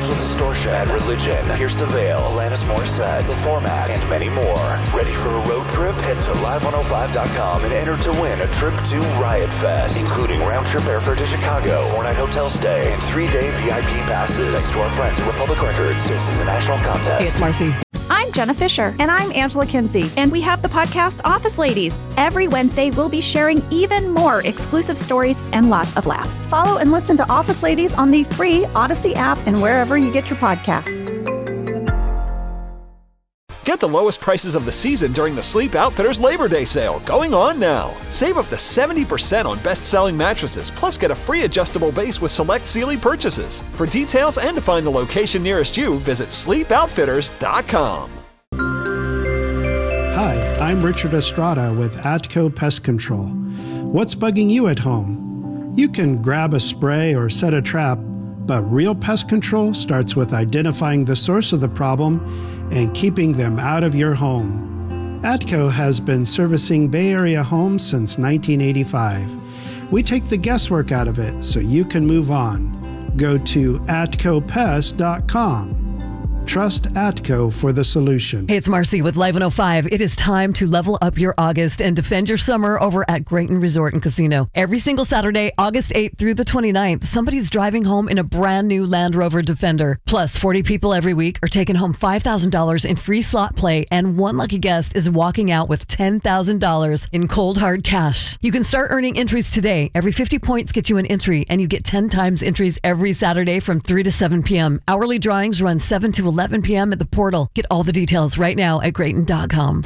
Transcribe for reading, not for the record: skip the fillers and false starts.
Social Distortion, Bad Religion, Pierce the Veil, Alanis Morissette, The Format, and many more. Ready for a road trip? Head to live105.com and enter to win a trip to Riot Fest, including round-trip airfare to Chicago, 4-night hotel stay, and 3-day VIP passes. Thanks to our friends at Republic Records, this is a national contest. Hey, it's Marcy. I'm Jenna Fisher. And I'm Angela Kinsey. And we have the podcast Office Ladies. Every Wednesday, we'll be sharing even more exclusive stories and lots of laughs. Follow and listen to Office Ladies on the free Odyssey app and wherever you get your podcasts. Get the lowest prices of the season during the Sleep Outfitters Labor Day sale, going on now. Save up to 70% on best-selling mattresses, plus get a free adjustable base with select Sealy purchases. For details and to find the location nearest you, visit sleepoutfitters.com. Hi, I'm Richard Estrada with Atco Pest Control. What's bugging you at home? You can grab a spray or set a trap, but real pest control starts with identifying the source of the problem and keeping them out of your home. Atco has been servicing Bay Area homes since 1985. We take the guesswork out of it so you can move on. Go to atcopest.com. Trust Atco for the solution. Hey, it's Marcy with Live 105. It is time to level up your August and defend your summer over at Grayton Resort and Casino. Every single Saturday, August 8th through the 29th, somebody's driving home in a brand new Land Rover Defender. Plus, 40 people every week are taking home $5,000 in free slot play, and one lucky guest is walking out with $10,000 in cold hard cash. You can start earning entries today. Every 50 points gets you an entry, and you get 10 times entries every Saturday from 3 to 7 p.m. Hourly drawings run 7 to 11 p.m. at the portal. Get all the details right now at Grayton.com.